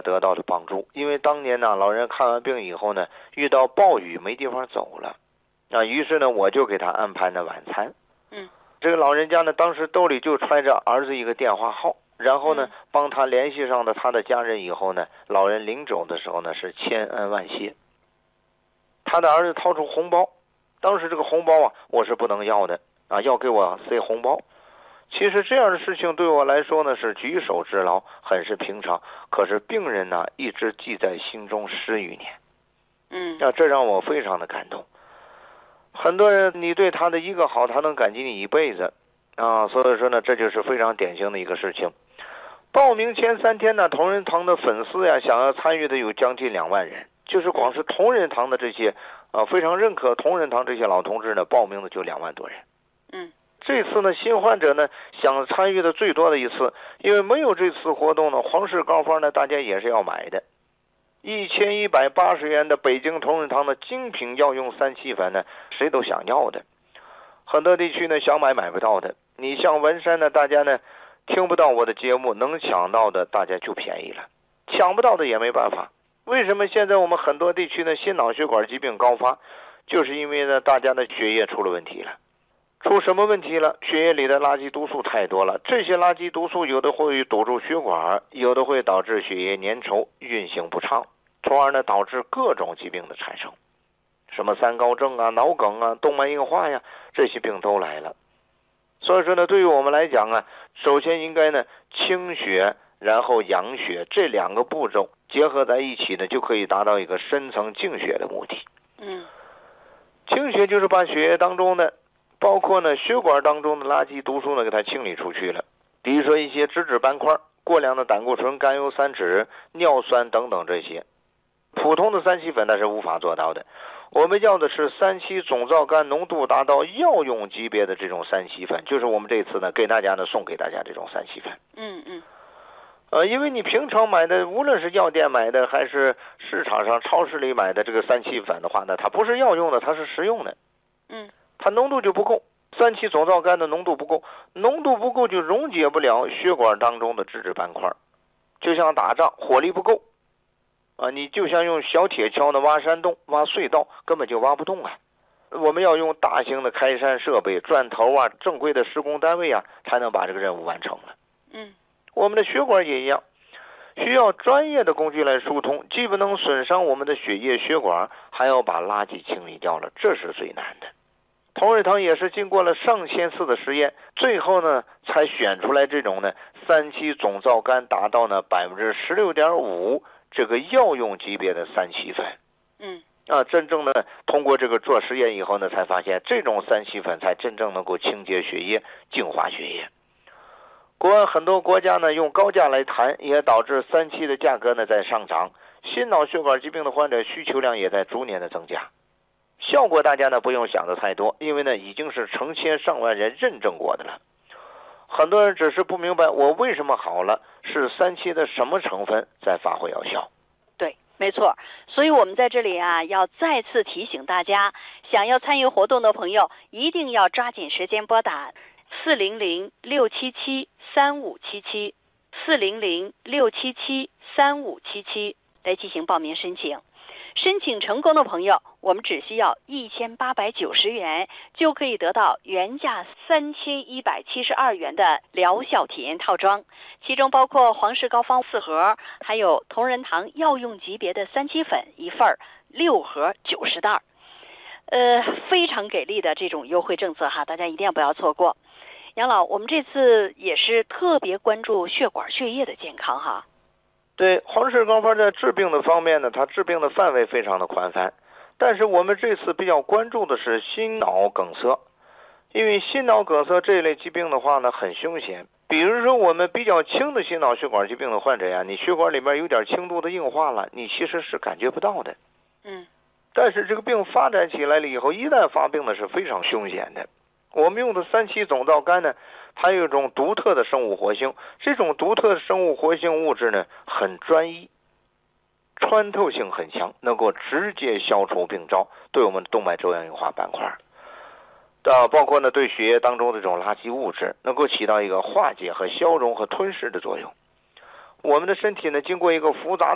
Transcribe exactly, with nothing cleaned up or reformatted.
得到了帮助。因为当年呢，老人看完病以后呢，遇到暴雨没地方走了，啊，于是呢，我就给他安排了晚餐。 嗯， 这个老人家呢，当时兜里就揣着儿子一个电话号，然后呢，帮他联系上了他的家人以后呢，老人临走的时候呢，是千恩万谢。他的儿子掏出红包，当时这个红包啊，我是不能要的啊，要给我塞红包。其实这样的事情对我来说呢是举手之劳，很是平常。可是病人呢一直记在心中十余年， 嗯， 那这让我非常的感动。很多人你对他的一个好，他能感激你一辈子啊，所以说呢，这就是非常典型的一个事情。报名前三天呢，同仁堂的粉丝呀，想要参与的有将近两万人，就是光是同仁堂的这些啊非常认可同仁堂这些老同志呢，报名的就两万多人。 嗯。 这次呢，新患者呢想参与的最多的一次，因为没有这次活动呢，皇氏膏方呢大家也是要买的，一千一百八十元的北京同仁堂的精品药用三七粉呢，谁都想要的。很多地区呢想买买不到的，你像文山呢，大家呢听不到我的节目，能抢到的大家就便宜了，抢不到的也没办法。为什么现在我们很多地区呢心脑血管疾病高发，就是因为呢大家的血液出了问题了。出什么问题了？血液里的垃圾毒素太多了，这些垃圾毒素有的会堵住血管，有的会导致血液粘稠运行不畅，从而呢导致各种疾病的产生，什么三高症啊、脑梗啊、动脉硬化呀，这些病都来了。所以说呢，对于我们来讲啊，首先应该呢清血，然后养血，这两个步骤结合在一起呢，就可以达到一个深层净血的目的。 嗯， 清血就是把血液当中的包括呢血管当中的垃圾毒素呢给它清理出去了，比如说一些脂质斑块、过量的胆固醇、甘油三酯、尿酸等等这些，普通的三七粉那是无法做到的。我们要的是三七总皂苷浓度达到药用级别的这种三七粉，就是我们这次呢给大家呢送给大家这种三七粉。 嗯嗯。 呃，因为你平常买的，无论是药店买的还是市场上超市里买的这个三七粉的话呢，它不是药用的，它是食用的。 嗯。 它浓度就不够，三七总皂苷的浓度不够，浓度不够就溶解不了血管当中的脂质斑块，就像打仗火力不够啊，你就像用小铁锹的挖山洞、挖隧道，根本就挖不动啊。我们要用大型的开山设备、钻头啊、正规的施工单位啊，才能把这个任务完成了。 嗯， 我们的血管也一样，需要专业的工具来疏通，既不能损伤我们的血液血管，还要把垃圾清理掉了，这是最难的。同仁堂也是经过了上千次的实验，最后呢才选出来这种呢三七总皂苷达到呢百分之十六点五这个药用级别的三七粉。 嗯啊，真正的通过这个做实验以后呢，才发现这种三七粉才真正能够清洁血液、净化血液。国外很多国家呢用高价来谈，也导致三七的价格呢在上涨，心脑血管疾病的患者需求量也在逐年的增加。效果大家呢不用想的太多，因为呢已经是成千上万人认证过的了。很多人只是不明白我为什么好了，是三七的什么成分在发挥药效。 对，没错。所以我们在这里啊要再次提醒大家，想要参与活动的朋友一定要抓紧时间拨打四零零六七七三五七七四零零六七七三五七七来进行报名申请。申请成功的朋友，我们只需要一千八百九十元，就可以得到原价三千一百七十二元的疗效体验套装，其中包括皇氏膏方四盒，还有同仁堂药用级别的三七粉一份，六盒九十袋。呃，非常给力的这种优惠政策哈，大家一定要不要错过。杨老，我们这次也是特别关注血管血液的健康哈。 对，皇氏膏方在治病的方面呢，它治病的范围非常的宽泛，但是我们这次比较关注的是心脑梗塞，因为心脑梗塞这一类疾病的话呢很凶险。比如说我们比较轻的心脑血管疾病的患者呀，你血管里面有点轻度的硬化了，你其实是感觉不到的。 嗯， 但是这个病发展起来了以后，一旦发病呢是非常凶险的。我们用的三七总皂苷呢，它有一种独特的生物活性，这种独特的生物活性物质呢很专一，穿透性很强，能够直接消除病灶，对我们动脉粥样硬化斑块啊，包括呢对血液当中的这种垃圾物质，能够起到一个化解和消融和吞噬的作用。我们的身体呢经过一个复杂